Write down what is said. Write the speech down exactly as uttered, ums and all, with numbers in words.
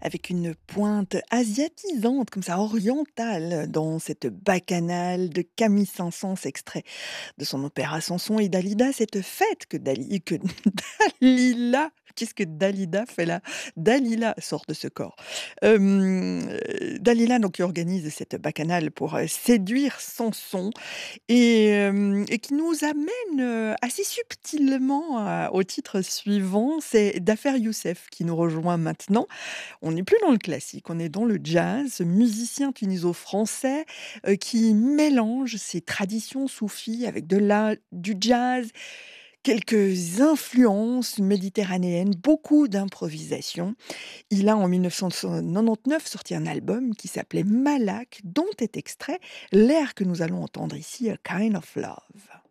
avec une pointe asiatisante, comme ça, orientale, dans cette bacchanale de Camille Saint-Saëns, extrait de son opéra Samson et Dalida. Cette fête que Dali que Dalila qu'est-ce que Dalida fait là? Dalila sort de ce corps. Hem, heu, Dalila donc qui organise cette bacchanale pour, heu, séduire Samson et hem et qui nous amène, heu, assez subtilement à au titre suivant. C'est Dhafer Youssef qui nous rejoint maintenant. On n'est plus dans le classique, on est dans le jazz, musicien tuniso-français, heu, qui mélange ses traditions soufis avec de la du jazz, quelques influences méditerranéennes, beaucoup d'improvisation. Il a en mille neuf cent quatre-vingt-dix-neuf sorti un album qui s'appelait Malak, dont est extrait l'air que nous allons entendre ici, A Kind of Love.